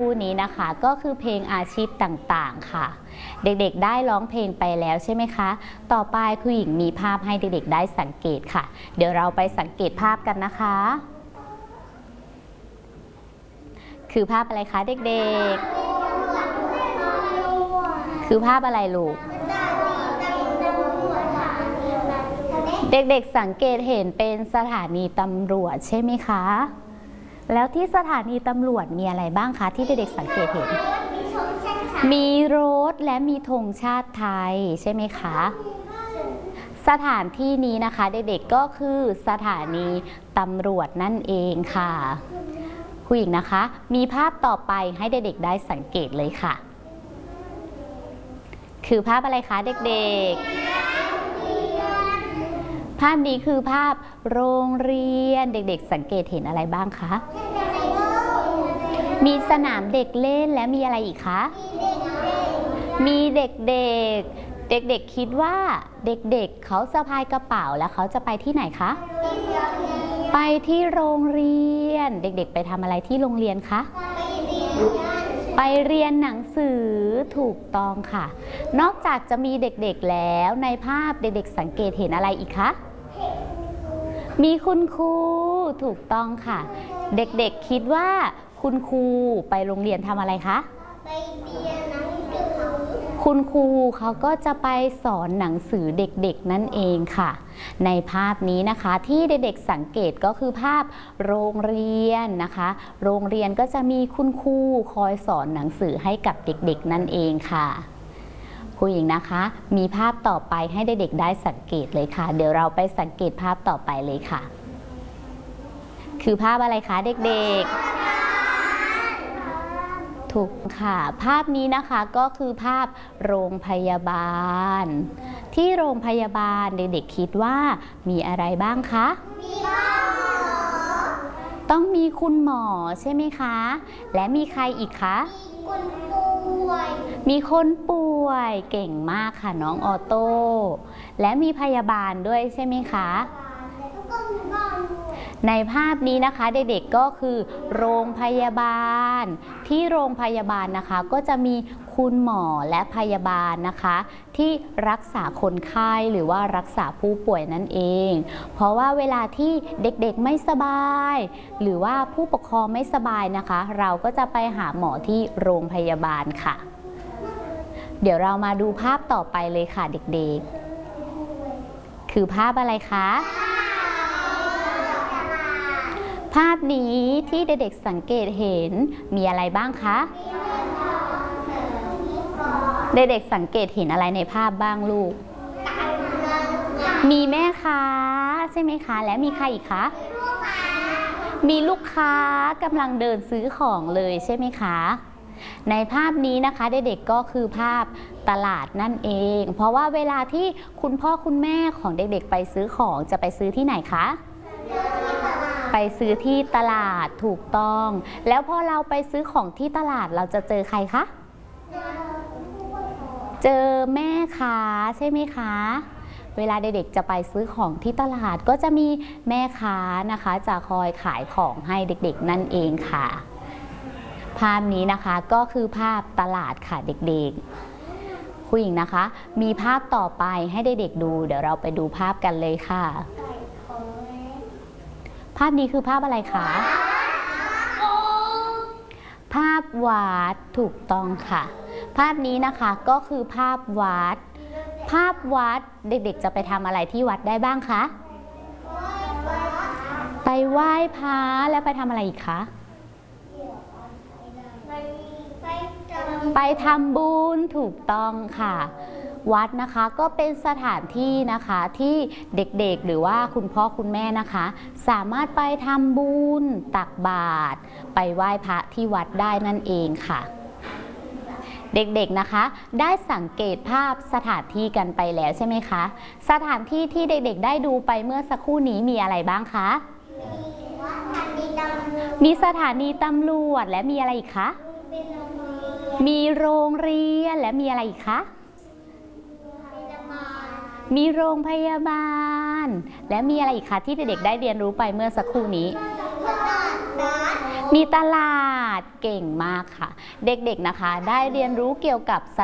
นี้นะคะก็คือเพลงอาชีพต่างๆค่ะเด็กๆได้ร้องเพลงไปแล้วใช่ไหมคะต่อไปครูหญิงมีภาพให้เด็กๆได้สังเกตค่ะเดี๋ยวเราไปสังเกตภาพกันนะคะคือภาพอะไรคะเด็กๆคือภาพอะไรลูกเด็กๆสังเกตเห็นเป็นสถานีตำรวจใช่ไหมคะแล้วที่สถานีตำรวจมีอะไรบ้างคะที่เด็กๆสังเกตเห็นมีรถและมีธงชาติไทยใช่ไหมคะสถานที่นี้นะคะเด็กๆก็คือสถานีตำรวจนั่นเองค่ะครูหญิงนะคะมีภาพต่อไปให้เด็กๆได้สังเกตเลยค่ะคือภาพอะไรคะเด็กๆภาพนี้คือภาพโรงเรียนเด็กๆสังเกตเห็นอะไรบ้างคะมีสนามเด็กเล่นและมีอะไรอีกคะมีเด็กคิดว่าเด็กเขาสะพายกระเป๋าแล้วเขาจะไปที่ไหนคะไปที่โรงเรียนเด็กๆไปทำอะไรที่โรงเรียนคะไปเรียนหนังสือถูกต้องค่ะนอกจากจะมีเด็กๆแล้วในภาพเด็กๆสังเกตเห็นอะไรอีกคะมีคุณครูถูกต้องค่ะเด็กๆคิดว่าคุณครูไปโรงเรียนทำอะไรคะไปเรียนหนังสือคุณครูเขาก็จะไปสอนหนังสือเด็กๆนั่นเองค่ะในภาพนี้นะคะที่เด็กๆสังเกตก็คือภาพโรงเรียนนะคะโรงเรียนก็จะมีคุณครูคอยสอนหนังสือให้กับเด็กๆนั่นเองค่ะครูหญิงนะคะมีภาพต่อไปให้เด็กๆได้สังเกตเลยค่ะเดี๋ยวเราไปสังเกตภาพต่อไปเลยค่ะคือภาพอะไรคะเด็กๆถูกค่ะภาพนี้นะคะก็คือภาพโรงพยาบาลที่โรงพยาบาลเด็กๆคิดว่ามีอะไรบ้างคะมีหมอต้องมีคุณหมอใช่ไหมคะและมีใครอีกคะมีคนป่วยเก่งมากค่ะน้องออโต้และมีพยาบาลด้วยใช่ไหมคะในภาพนี้นะคะเด็กๆก็คือโรงพยาบาลที่โรงพยาบาลนะคะก็จะมีคุณหมอและพยาบาลนะคะที่รักษาคนไข้หรือว่ารักษาผู้ป่วยนั่นเองเพราะว่าเวลาที่เด็กๆไม่สบายหรือว่าผู้ปกครองไม่สบายนะคะเราก็จะไปหาหมอที่โรงพยาบาลค่ะเดี๋ยวเรามาดูภาพต่อไปเลยค่ะเด็กๆคือภาพอะไรคะภาพนี้ที่เด็กๆสังเกตเห็นมีอะไรบ้างคะเด็กๆสังเกตเห็นอะไรในภาพบ้างลูกมีแม่ค้าใช่ไหมคะและมีใครอีกคะมีลูกค้ากำลังเดินซื้อของเลยใช่ไหมคะในภาพนี้นะคะเด็กๆก็คือภาพตลาดนั่นเองเพราะว่าเวลาที่คุณพ่อคุณแม่ของเด็กๆไปซื้อของจะไปซื้อที่ไหนคะไปซื้อที่ตลาดถูกต้องแล้วพอเราไปซื้อของที่ตลาดเราจะเจอใครคะเจอแม่ค้าใช่ไหมคะเวลาเด็กๆจะไปซื้อของที่ตลาดก็จะมีแม่ค้านะคะจะคอยขายของให้เด็กๆนั่นเองค่ะภาพนี้นะคะก็คือภาพตลาดค่ะเด็กๆครูหญิงนะคะมีภาพต่อไปให้เด็กๆดูเดี๋ยวเราไปดูภาพกันเลยค่ะภาพนี้คือภาพอะไรคะภาพวัดถูกต้องค่ะภาพนี้นะคะก็คือภาพวัดภาพวัดเด็กๆจะไปทำอะไรที่วัดได้บ้างคะไปไหว้พระแล้วไปทำอะไรอีกคะไปทำบุญถูกต้องค่ะวัดนะคะก็เป็นสถานที่นะคะที่เด็กๆหรือว่าคุณพ่อคุณแม่นะคะสามารถไปทำบุญตักบาตรไปไหว้พระที่วัดได้นั่นเองค่ะเด็กๆนะคะได้สังเกตภาพสถานที่กันไปแล้วใช่ไหมคะสถานที่ที่เด็กๆได้ดูไปเมื่อสักครู่นี้มีอะไรบ้างคะมีสถานีตำรวจและมีอะไรอีกคะมีโรงเรียนและมีอะไรอีกคะมีโรงพยาบาลและมีอะไรอีกคะที่เด็กๆได้เรียนรู้ไปเมื่อสักครู่นี้มีตลาดเก่งมากค่ะ เด็กๆนะคะได้เรียนรู้เกี่ยวกับ